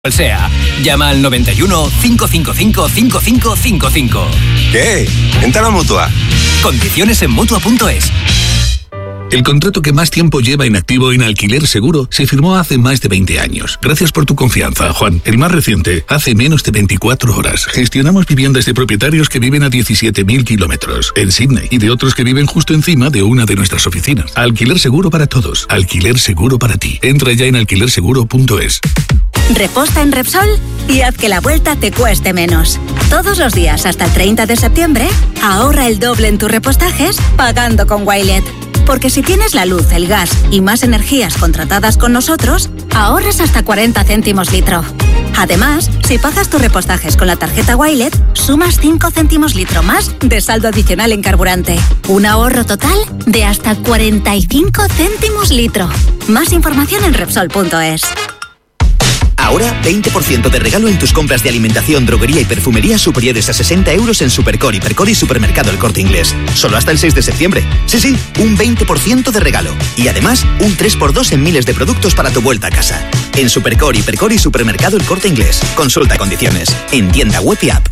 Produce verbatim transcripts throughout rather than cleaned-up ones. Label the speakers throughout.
Speaker 1: Sea, llama al noventa y uno, cinco cinco cinco, cinco cinco cinco cinco.
Speaker 2: ¿Qué? Vente a la Mutua.
Speaker 1: Condiciones en Mutua punto es.
Speaker 3: El contrato que más tiempo lleva inactivo en Alquiler Seguro se firmó hace más de veinte años. Gracias por tu confianza, Juan. El más reciente, hace menos de veinticuatro horas. Gestionamos viviendas de propietarios que viven a diecisiete mil kilómetros en Sydney y de otros que viven justo encima de una de nuestras oficinas. Alquiler Seguro para todos. Alquiler Seguro para ti. Entra ya en alquiler seguro punto es.
Speaker 4: Reposta en Repsol y haz que la vuelta te cueste menos. Todos los días hasta el treinta de septiembre, ahorra el doble en tus repostajes pagando con Wilet. Porque si tienes la luz, el gas y más energías contratadas con nosotros, ahorras hasta cuarenta céntimos litro. Además, si pagas tus repostajes con la tarjeta Wilet, sumas cinco céntimos litro más de saldo adicional en carburante. Un ahorro total de hasta cuarenta y cinco céntimos litro. Más información en Repsol punto es.
Speaker 5: Ahora, veinte por ciento de regalo en tus compras de alimentación, droguería y perfumería superiores a sesenta euros en Supercore, Hipercor y Supermercado El Corte Inglés. Solo hasta el seis de septiembre. Sí, sí, un veinte por ciento de regalo. Y además, un tres por dos en miles de productos para tu vuelta a casa. En Supercore, Hipercor y Supermercado El Corte Inglés. Consulta condiciones. En tienda web y app.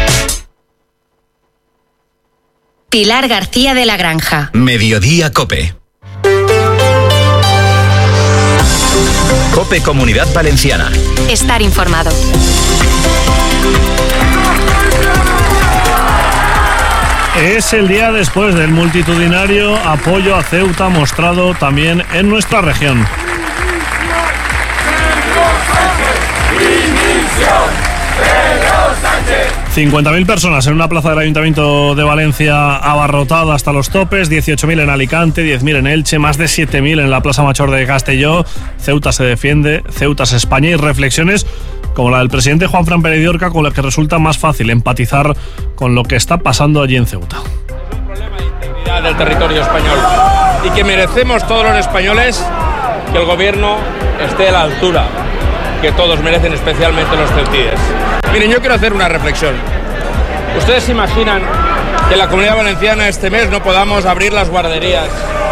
Speaker 6: Pilar García de la Granja.
Speaker 7: Mediodía Cope. Cope Comunidad Valenciana.
Speaker 6: Estar informado.
Speaker 8: Es el día después del multitudinario apoyo a Ceuta mostrado también en nuestra región. cincuenta mil personas en una plaza del Ayuntamiento de Valencia abarrotada hasta los topes, dieciocho mil en Alicante, diez mil en Elche, más de siete mil en la Plaza Mayor de Castelló. Ceuta se defiende, Ceuta es España, y reflexiones como la del presidente Juanfran Pérez de Orca, con las que resulta más fácil empatizar con lo que está pasando allí en Ceuta.
Speaker 9: Es un problema de integridad del territorio español y que merecemos todos los españoles que el gobierno esté a la altura que todos merecen, especialmente los ceutíes. Miren, yo quiero hacer una reflexión. ¿Ustedes se imaginan que en la Comunidad Valenciana este mes no podamos abrir las guarderías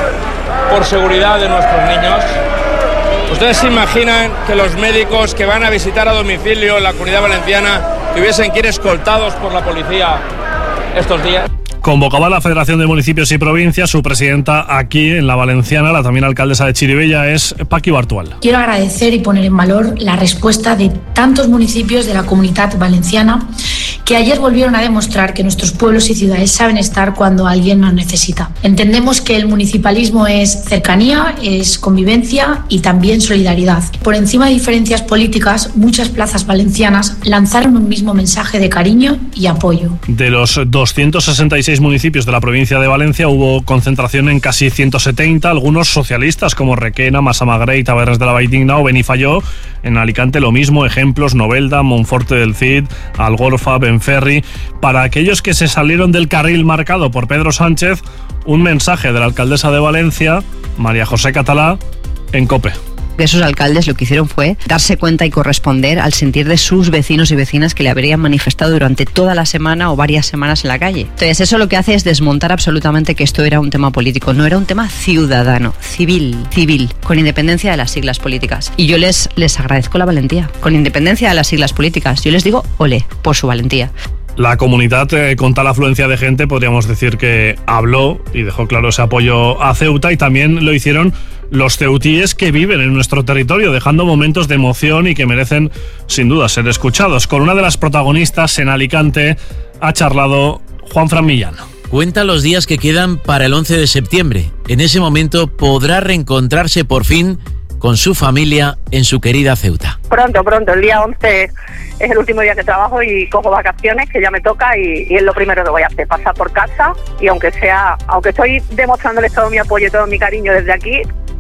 Speaker 9: por seguridad de nuestros niños? ¿Ustedes se imaginan que los médicos que van a visitar a domicilio en la Comunidad Valenciana tuviesen que ir escoltados por la policía estos días?
Speaker 8: Convocaba la Federación de Municipios y Provincias. Su presidenta aquí en la Valenciana, la también alcaldesa de Chirivella, es Paqui Bartual.
Speaker 10: Quiero agradecer y poner en valor la respuesta de tantos municipios de la Comunidad Valenciana que ayer volvieron a demostrar que nuestros pueblos y ciudades saben estar cuando alguien nos necesita. Entendemos que el municipalismo es cercanía, es convivencia y también solidaridad. Por encima de diferencias políticas, muchas plazas valencianas lanzaron un mismo mensaje de cariño y apoyo.
Speaker 8: De los doscientos sesenta y seis municipios de la provincia de Valencia hubo concentración en casi ciento setenta, algunos socialistas como Requena, Massamagrey, Tabernes de la Valldigna o Benifayó. En Alicante lo mismo, ejemplos: Novelda, Monforte del Cid, Algorfa, Benferri. Para aquellos que se salieron del carril marcado por Pedro Sánchez, un mensaje de la alcaldesa de Valencia, María José Catalá, en COPE.
Speaker 11: Esos alcaldes lo que hicieron fue darse cuenta y corresponder al sentir de sus vecinos y vecinas que le habrían manifestado durante toda la semana o varias semanas en la calle. Entonces eso lo que hace es desmontar absolutamente que esto era un tema político, no era un tema ciudadano, civil, civil, con independencia de las siglas políticas. Y yo les, les agradezco la valentía, con independencia de las siglas políticas. Yo les digo olé por su valentía.
Speaker 8: La comunidad, eh, con tal afluencia de gente, podríamos decir que habló y dejó claro ese apoyo a Ceuta, y también lo hicieron los ceutíes que viven en nuestro territorio, dejando momentos de emoción y que merecen sin duda ser escuchados. Con una de las protagonistas en Alicante ha charlado Juanfran Millán.
Speaker 12: Cuenta los días que quedan para el once de septiembre. En ese momento podrá reencontrarse por fin con su familia en su querida Ceuta.
Speaker 13: Pronto, pronto. El día once es el último día que trabajo y cojo vacaciones, que ya me toca, y, y es lo primero que voy a hacer, pasar por casa. Y aunque sea, aunque estoy demostrándoles todo mi apoyo y todo mi cariño desde aquí,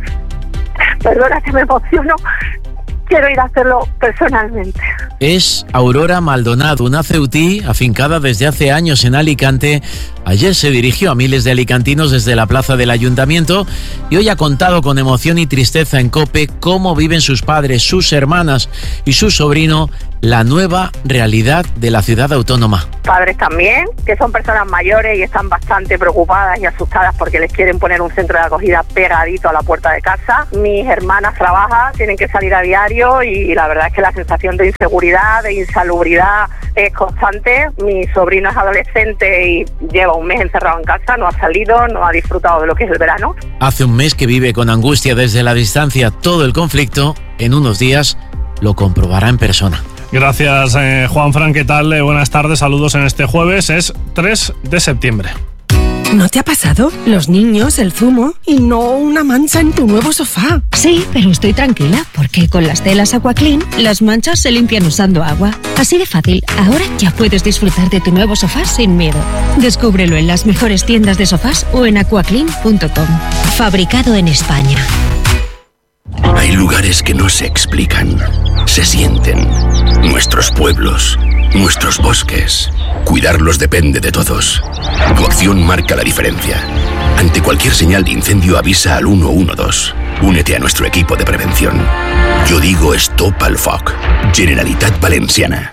Speaker 13: perdona que me emociono, quiero ir a hacerlo personalmente.
Speaker 12: Es Aurora Maldonado, una ceutí afincada desde hace años en Alicante. Ayer se dirigió a miles de alicantinos desde la plaza del Ayuntamiento y hoy ha contado con emoción y tristeza en COPE cómo viven sus padres, sus hermanas y su sobrino la nueva realidad de la ciudad autónoma.
Speaker 13: Padres también, que son personas mayores y están bastante preocupadas y asustadas porque les quieren poner un centro de acogida pegadito a la puerta de casa. Mis hermanas trabajan, tienen que salir a diario y la verdad es que la sensación de inseguridad, de insalubridad es constante. Mi sobrino es adolescente y lleva un mes encerrado en casa, no ha salido, no ha disfrutado de lo que es el verano.
Speaker 12: Hace un mes que vive con angustia desde la distancia todo el conflicto. En unos días lo comprobará en persona.
Speaker 8: Gracias, eh, Juanfran, ¿qué tal? Eh, buenas tardes, saludos en este jueves, es tres de septiembre.
Speaker 14: ¿No te ha pasado? Los niños, el zumo y no una mancha en tu nuevo sofá.
Speaker 15: Sí, pero estoy tranquila porque con las telas Aquaclean las manchas se limpian usando agua. Así de fácil, ahora ya puedes disfrutar de tu nuevo sofá sin miedo. Descúbrelo en las mejores tiendas de sofás o en aquaclean punto com. Fabricado en España.
Speaker 16: Hay lugares que no se explican, se sienten. Nuestros pueblos, nuestros bosques. Cuidarlos depende de todos. Tu acción marca la diferencia. Ante cualquier señal de incendio avisa al uno uno dos. Únete a nuestro equipo de prevención. Yo digo Stop al Foc. Generalitat Valenciana.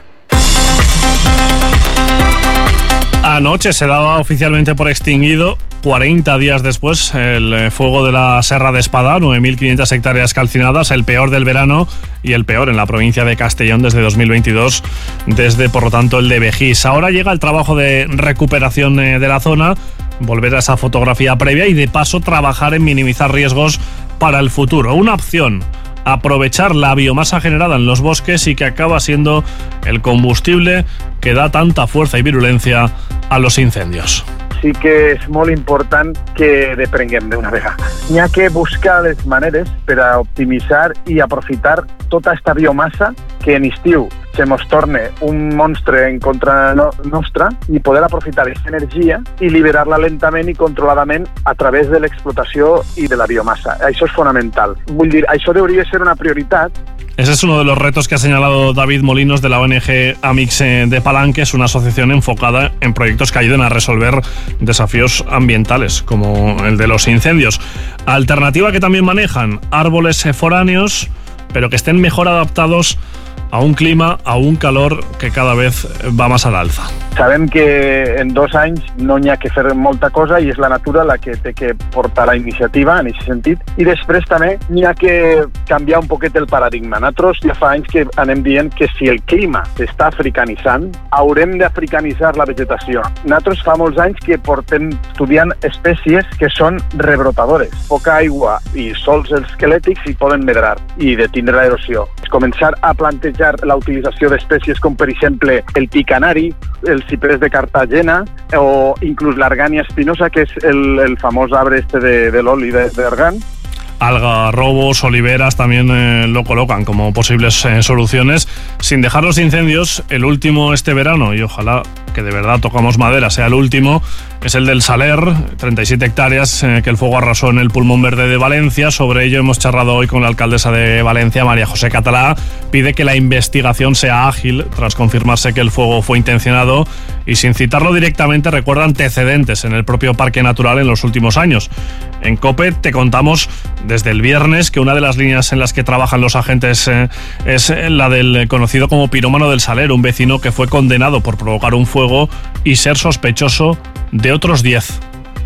Speaker 8: Anoche se daba oficialmente por extinguido, cuarenta días después, el fuego de la Serra de Espadà, nueve mil quinientas hectáreas calcinadas, el peor del verano y el peor en la provincia de Castellón desde dos mil veintidós, desde por lo tanto el de Begís. Ahora llega el trabajo de recuperación de la zona, volver a esa fotografía previa y de paso trabajar en minimizar riesgos para el futuro. Una opción: aprovechar la biomasa generada en los bosques y que acaba siendo el combustible que da tanta fuerza y virulencia a los incendios.
Speaker 17: Sí que és molt important que deprenguem d'una vegada. N'hi ha que buscar les maneres per a optimitzar i aprofitar tota esta biomassa que en estiu se mos torne un monstre en contra no, nostra i poder aprofitar aquesta energia i liberar-la lentament i controladament a través de l'explotació i de la biomassa. Això és fonamental. Vull dir, això hauria de ser una prioritat.
Speaker 8: Ese es uno de los retos que ha señalado David Molinos de la O N G Amix de Palanque. Es una asociación enfocada en proyectos que ayuden a resolver desafíos ambientales como el de los incendios. Alternativa que también manejan: árboles foráneos, pero que estén mejor adaptados a un clima, a un calor que cada vez va más al alza.
Speaker 17: Sabem que en dos anys no n'hi ha que fer molta cosa i és la natura la que té que portar la iniciativa en aquest sentit. I després també n'hi ha que canviar un poquet el paradigma. Nosaltres ja fa anys que anem dient que si el clima s'està africanitzant, haurem d'africanitzar la vegetació. Nosaltres fa molts anys que portem estudiant espècies que són rebrotadores. Poca aigua i sols esquelètics i poden medrar i detindre l'erosió. Començar a plantejar la utilització d'espècies com, per exemple, el pi canari, el ciprés de Cartagena o inclús l'argània espinosa, que és el, el famós arbre este de, de l'oli d'argán.
Speaker 8: Algarrobos, oliveras también eh, lo colocan como posibles eh, soluciones, sin dejar los incendios. El último este verano, y ojalá que de verdad tocamos madera sea el último, es el del Saler, treinta y siete hectáreas eh, que el fuego arrasó en el pulmón verde de Valencia. Sobre ello hemos charlado hoy con la alcaldesa de Valencia, María José Catalá. Pide que la investigación sea ágil tras confirmarse que el fuego fue intencionado y, sin citarlo directamente, recuerda antecedentes en el propio parque natural en los últimos años. En COPE te contamos desde el viernes que una de las líneas en las que trabajan los agentes eh, es la del conocido como pirómano del Saler, un vecino que fue condenado por provocar un fuego y ser sospechoso de otros diez.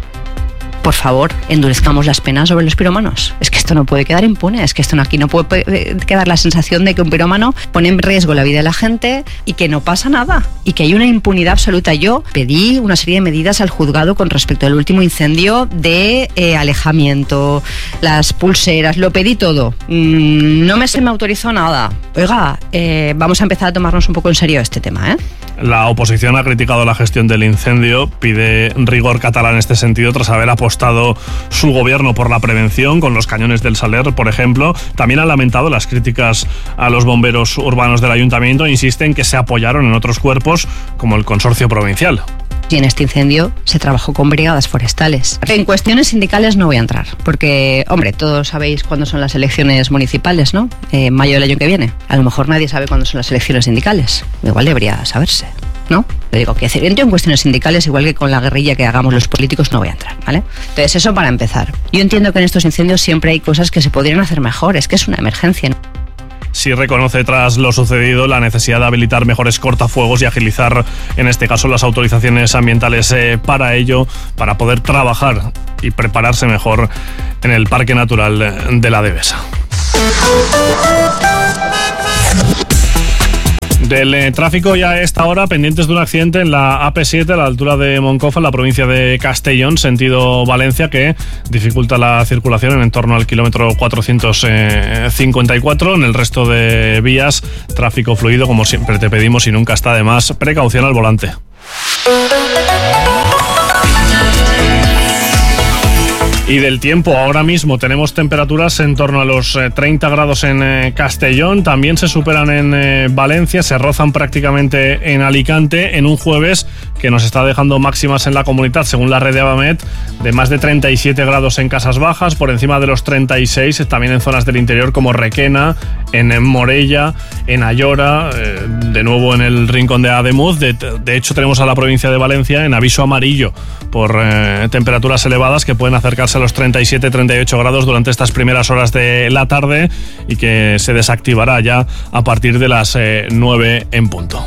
Speaker 11: Por favor, endurezcamos las penas sobre los pirómanos. Es que esto no puede quedar impune, es que esto no, aquí no puede quedar la sensación de que un pirómano pone en riesgo la vida de la gente y que no pasa nada, y que hay una impunidad absoluta. Yo pedí una serie de medidas al juzgado con respecto al último incendio de eh, alejamiento, las pulseras, lo pedí todo. Mm, no me se me autorizó nada. Oiga, eh, vamos a empezar a tomarnos un poco en serio este tema, ¿eh?
Speaker 8: La oposición ha criticado la gestión del incendio, pide rigor catalán en este sentido tras haber apostado su gobierno por la prevención con los cañones del Saler, por ejemplo. También ha lamentado las críticas a los bomberos urbanos del ayuntamiento e insiste en que se apoyaron en otros cuerpos como el consorcio provincial.
Speaker 11: Y en este incendio se trabajó con brigadas forestales. En cuestiones sindicales no voy a entrar, porque, hombre, todos sabéis cuándo son las elecciones municipales, ¿no? En mayo del año que viene. A lo mejor nadie sabe cuándo son las elecciones sindicales. Igual debería saberse, ¿no? Le digo que yo en cuestiones sindicales, igual que con la guerrilla que hagamos los políticos, no voy a entrar, ¿vale? Entonces, eso para empezar. Yo entiendo que en estos incendios siempre hay cosas que se podrían hacer mejor, es que es una emergencia, ¿no?
Speaker 8: sí reconoce tras lo sucedido la necesidad de habilitar mejores cortafuegos y agilizar, en este caso, las autorizaciones ambientales eh, para ello, para poder trabajar y prepararse mejor en el Parque Natural de la Devesa. Del eh, tráfico ya a esta hora, pendientes de un accidente en la A P siete a la altura de Moncofa, en la provincia de Castellón, sentido Valencia, que dificulta la circulación en torno al kilómetro cuatrocientos cincuenta y cuatro. En el resto de vías, tráfico fluido, como siempre te pedimos, y nunca está de más precaución al volante. Y del tiempo, ahora mismo tenemos temperaturas en torno a los eh, treinta grados en eh, Castellón, también se superan en eh, Valencia, se rozan prácticamente en Alicante, en un jueves que nos está dejando máximas en la comunidad, según la red de Abamet, de más de treinta y siete grados en Casas Bajas, por encima de los treinta y seis, también en zonas del interior como Requena, en, en Morella, en Ayora, eh, de nuevo en el rincón de Ademuz. De, de hecho, tenemos a la provincia de Valencia en aviso amarillo por eh, temperaturas elevadas que pueden acercarse a los treinta y siete treinta y ocho grados durante estas primeras horas de la tarde y que se desactivará ya a partir de las eh, nueve en punto.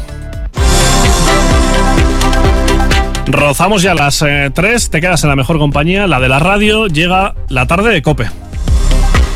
Speaker 8: Rozamos ya las eh, tres, te quedas en la mejor compañía, la de la radio. Llega la tarde de COPE.